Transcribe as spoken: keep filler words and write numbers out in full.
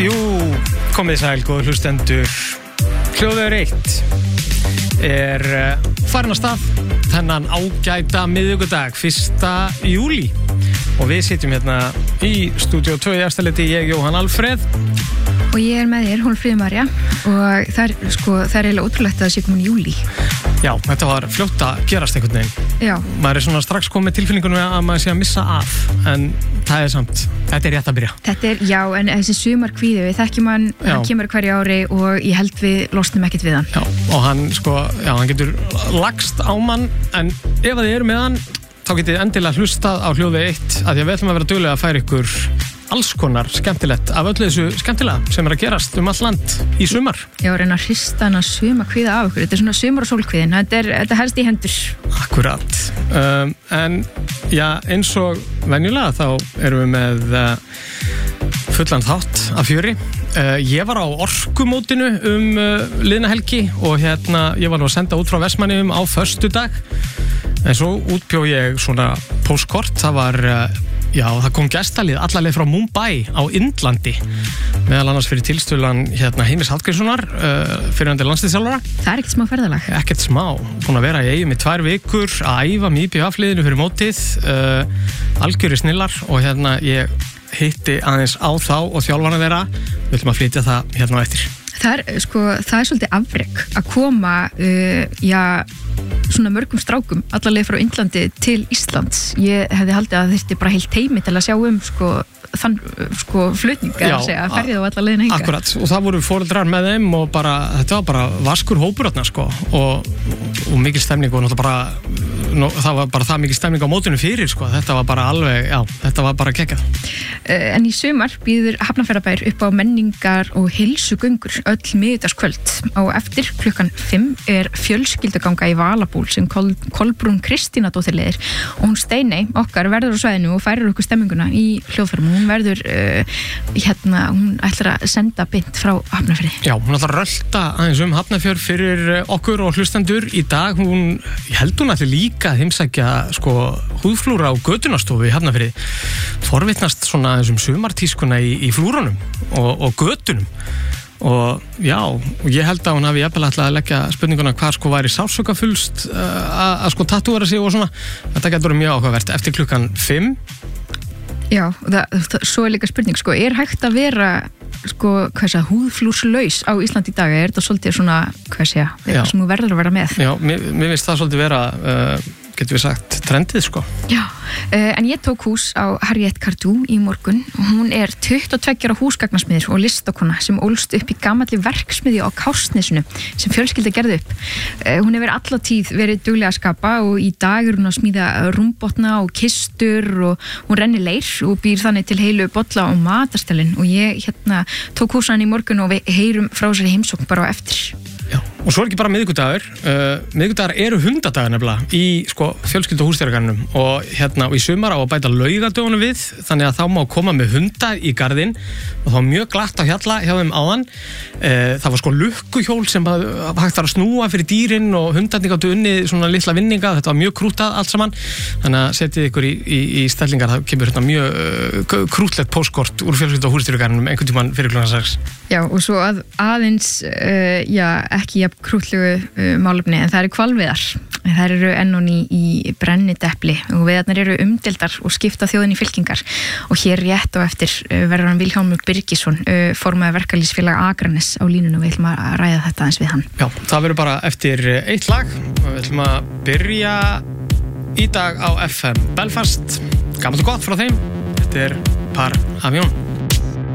Jú, komið sæl, góður hlustendur. Hljóðvegur eitt er farin af stað þennan ágæta miðvikudag, fyrsta júlí. Og við sitjum hérna í stúdíó tvö í Efstaleiti, ég, Jóhann Alfreð. Og ég er með þér, Hólmfríður María. Og það er, sko, það er eiginlega ótrúlegt að það sé komin júlí. Já, þetta var fljótt að gerast einhvern veginn. Já. Maður er svona strax komið með tilfinningunum að maður sé að missa af, en það er samt, þetta er rétt að byrja. Þetta er, já, en þessi sumarkvíði, við þekkjum hann, hann kemur hverju ári og ég held við losnum ekkert við hann. Já, og hann, sko, já, hann getur lagst á mann, en ef þið eru með hann, þá getið endilega hlustað á Hljóðveg eitt, að því að við ætlum að vera duglega að færa ykkur alls konar skemmtilegt af öllu þessu skemmtilega sem er að gerast um all land í sumar. Já, reyna að hrista hann að sumarkvíða af ykkur. Þetta er svona sumar- og sólkvíðin. Þetta er, þetta helst í hendur. Akkurat. Um, en já, eins og venjulega þá erum við með uh, fullan þátt af fjöri. Uh, ég var á orkumótinu um uh, liðna helgi og hérna ég var nú að senda út frá Vestmannaeyjum á föstudag. En svo útbjó ég svona póstkort. Það var uh, Já, það kom gestalið allarleið frá Mumbai á Indlandi, meðal annars fyrir tilstölan hérna Heimis Hallgrímssonar, uh, fyrir hann til landsliðsþjálfara. Það er ekkert smá ferðalag. Ekkert smá, búin að vera í Eyjum í tvær vikur, að æfa með í B F-liðinu fyrir mótið, uh, algjöri snillar og hérna ég hitti aðeins á þá og þjálfarna þeirra, við ætlum að flytja það hérna á eftir. Það er, sko, það er svolítið afrek að koma, uh, já, svona mörgum strákum allarleið frá Indlandi til Íslands. Ég hefði haldið að þyrfti bara heilt heimi til að sjá um, sko, þann, sko, flutning, að segja, að ferja þá allarleiðin hinga. Akkurat, og það voru foreldrar með þeim og bara, þetta var bara vaskur hópur þarna, sko, og, og mikil stemning og náttúrulega bara, nó, það var bara það mikil stemning á mótinu fyrir, sko, þetta var bara alveg, já, þetta var bara geggjað. Uh, en í sumar býður Hafnarfjarðarbær upp á menningar og heilsugöngur öll miðvikudagskvöld. Á eftir klukkan fimm er fjölskylduganga í Valabúl sem Kol Kolbrún Kristínadóttir leiðir og hún Steiney okkar verður á svæðinu og færir okkur stemminguna í hljóðfærum. Hún verður uh, hérna, hún ætlar að senda beint frá Hafnarfirði. Já, hún ætlar að rölda aðeins um Hafnarfjörð fyrir okkur og hlustendur í dag. Hún, ég held hún ætli líka að heimsækja sko húðflúra á götunastofu í Hafnarfirði. Forvitnast svona aðeins um sumartískuna í, í flúrunum og, og götunum. Og já, og ég held að hún hafi jafnvel ætlað að leggja spurninguna hvað sko væri sársaukafullt uh, að sko tattúera sig og svona. Þetta getur mjög áhugavert eftir klukkan fimm. Já, það, það, svo er líka spurning, sko, er hægt að vera sko, hvað sé, húðflúrslaus á Íslandi í dag? Er þetta svolítið svona, hvað sé, eitthvað sem þú verður að vera með? Já, mér, mér finnst það svolítið vera, uh, getur við sagt, trendið, sko. Já, uh, en ég tók hús á Harriet Cardou í morgun og hún er tuttugu og tveggja ára húsgagnasmiður og listakona sem ólst upp í gamalli verksmiðju á Kársnesinu sem fjölskylda gerði upp. Uh, hún hefur alla tíð verið duglega að skapa og í dag er hún að smíða rúmbotna og kistur og hún rennir leir og býr þannig til heilu bolla og matarstellin og ég hérna tók húsan í morgun og við heyrum frá sér heimsókn bara á eftir. Já, og svo er ekki bara miðvikudagur, uh, miðvikudagar eru hundadagar nefnilega í sko, fjölskyldu húsdýragarðinum og hérna og í sumar á að bæta laugadögunum við, þannig að þá má koma með hunda í garðinn og þá var mjög glatt á hjalla hjá þeim áðan. Uh, það var sko lukkuhjól sem að, hægt var að snúa fyrir dýrin og hundarnir gátu unnið svona litla vinninga, þetta var mjög krútað allt saman, þannig að setjið ykkur í, í, í stellingar, það kemur hérna mjög uh, krútlegt póstkort úr fjölskyldu húsdýragarðinum einhvern tímann fyrir klukkan sex. Já, og svo að aðeins, uh, já, ekki jafn krútlegu uh, málefni, en það eru hvalveiðar. Það eru enn og ný í brennidepli og veiðarnar eru umdeildar og skipta þjóðin í fylkingar og hér rétt og eftir uh, verður hann Vilhjálmur Birgisson, uh, formaður verkalýðsfélag Akranes á línunum og við ætlum að ræða þetta eins við hann. Já, það verður bara eftir eitt lag og við ætlum að byrja í dag á F M Belfast. Gammalt og gott frá þeim. Þetta er Par Avion.